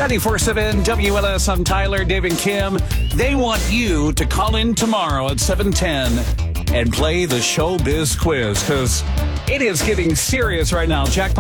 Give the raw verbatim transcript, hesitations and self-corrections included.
ninety-four seven W L S, I'm Tyler, Dave, and Kim. They want you to call in tomorrow at seven ten and play the Showbiz Quiz, because it is getting serious right now. Jackpot